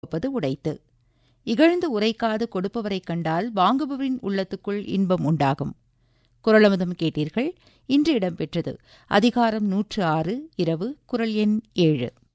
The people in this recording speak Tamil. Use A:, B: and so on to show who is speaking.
A: உவப்பது உடைத்து. இகழ்ந்து உரைக்காது கொடுப்பவரைக் கண்டால் வாங்குபவரின் உள்ளத்துக்குள் இன்பம் உண்டாகும். குறளமுதம் கேட்டீர்கள். இன்று இடம்பெற்றது அதிகாரம் 106 இரவு, குறள் எண் 7.